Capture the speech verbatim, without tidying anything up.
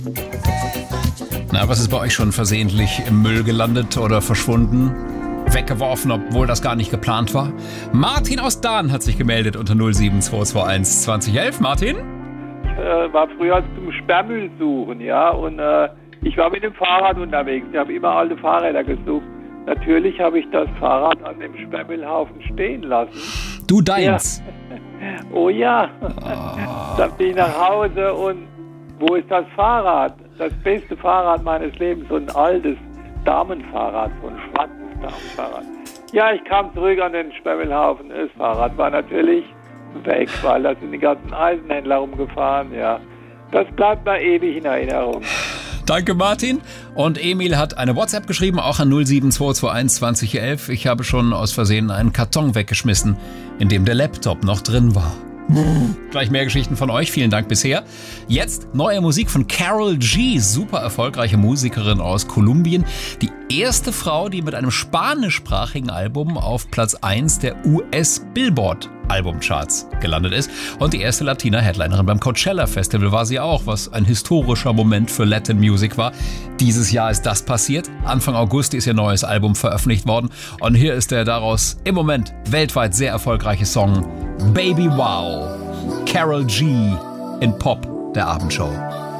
Na, was ist bei euch schon versehentlich im Müll gelandet oder verschwunden? Weggeworfen, obwohl das gar nicht geplant war? Martin aus Dahn hat sich gemeldet unter null sieben zwei zwei eins zwanzig elf. Martin? Ich äh, war früher zum Sperrmüll suchen, ja, und äh, ich war mit dem Fahrrad unterwegs. Ich habe immer alte Fahrräder gesucht. Natürlich habe ich das Fahrrad an dem Sperrmüllhaufen stehen lassen. Du deins? Ja. Oh ja. Oh. Dann bin ich nach Hause und wo ist das Fahrrad? Das beste Fahrrad meines Lebens, so ein altes Damenfahrrad, so ein schwarzes Damenfahrrad. Ja, ich kam zurück an den Sperrmüllhaufen. Das Fahrrad war natürlich weg, weil da sind die ganzen Eisenhändler rumgefahren. Ja, das bleibt mir ewig in Erinnerung. Danke, Martin. Und Emil hat eine WhatsApp geschrieben, auch an null sieben zwei zwei eins zwanzig elf. Ich habe schon aus Versehen einen Karton weggeschmissen, in dem der Laptop noch drin war. Gleich mehr Geschichten von euch. Vielen Dank bisher. Jetzt neue Musik von Karol G. Super erfolgreiche Musikerin aus Kolumbien. Die erste Frau, die mit einem spanischsprachigen Album auf Platz eins der U S-Billboard-Albumcharts gelandet ist. Und die erste Latina-Headlinerin beim Coachella Festival war sie auch, was ein historischer Moment für Latin Music war. Dieses Jahr ist das passiert. Anfang August ist ihr neues Album veröffentlicht worden. Und hier ist der daraus im Moment weltweit sehr erfolgreiche Song Baby Wow. Karol G in Pop, der Abendshow.